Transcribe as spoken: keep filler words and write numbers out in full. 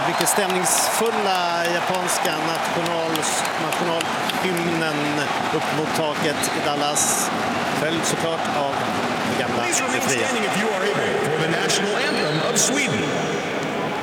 mycket stämningsfulla japanska national, nationalhymnen upp mot taket i Dallas. Följd såklart av det gamla det fria.